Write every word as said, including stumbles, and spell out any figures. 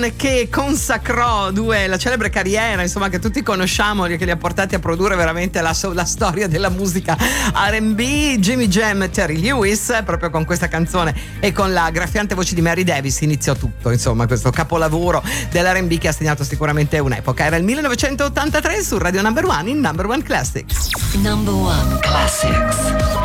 che consacrò due la celebre carriera, insomma, che tutti conosciamo, che li ha portati a produrre veramente la, la storia della musica R and B. Jimmy Jam e Terry Lewis, proprio con questa canzone e con la graffiante voce di Mary Davis iniziò tutto, insomma, questo capolavoro dell'R and B che ha segnato sicuramente un'epoca. Era il millenovecentottantatré su Radio Number One in Number One Classics. Number One Classics.